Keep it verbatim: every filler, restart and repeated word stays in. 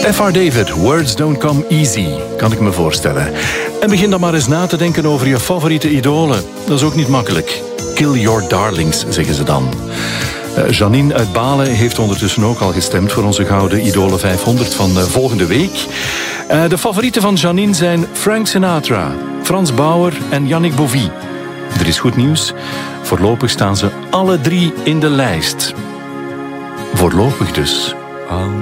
F R David, Words Don't Come Easy, kan ik me voorstellen. En begin dan maar eens na te denken over je favoriete idolen. Dat is ook niet makkelijk. Kill your darlings, zeggen ze dan. Uh, Janine uit Balen heeft ondertussen ook al gestemd voor onze Gouden Idolen vijfhonderd van uh, volgende week. Uh, de favorieten van Janine zijn Frank Sinatra, Frans Bauer en Yannick Bovie. Er is goed nieuws. Voorlopig staan ze alle drie in de lijst. Voorlopig dus.